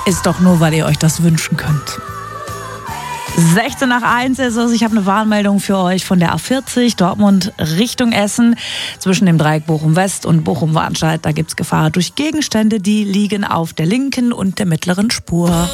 ist doch nur, weil ihr euch das wünschen könnt. 16:01 ist es. Ich habe eine Warnmeldung für euch von der A40 Dortmund Richtung Essen. Zwischen dem Dreieck Bochum-West und Bochum-Warnscheid, da gibt es Gefahr durch Gegenstände, die liegen auf der linken und der mittleren Spur.